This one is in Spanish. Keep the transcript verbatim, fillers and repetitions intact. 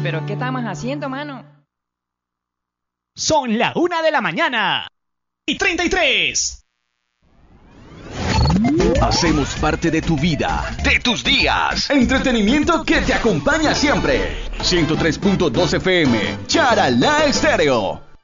pero ¿qué estamos haciendo, mano? Son la una de la mañana y treinta y tres. Hacemos parte de tu vida, de tus días. Entretenimiento que te acompaña siempre. ciento tres punto dos F M, Charalá Estéreo.